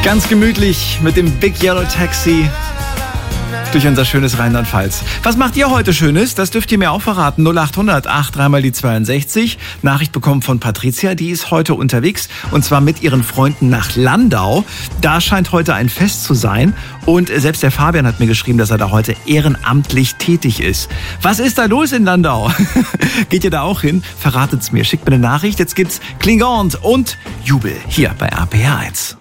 Ganz gemütlich mit dem Big Yellow Taxi durch unser schönes Rheinland-Pfalz. Was macht ihr heute Schönes? Das dürft ihr mir auch verraten. 0800 8 3 die 62. Nachricht bekommen von Patricia, die ist heute unterwegs und zwar mit ihren Freunden nach Landau. Da scheint heute ein Fest zu sein und selbst der Fabian hat mir geschrieben, dass er da heute ehrenamtlich tätig ist. Was ist da los in Landau? Geht ihr da auch hin? Verratet's mir. Schickt mir eine Nachricht. Jetzt gibt's Klingant und Jubel hier bei RPR 1.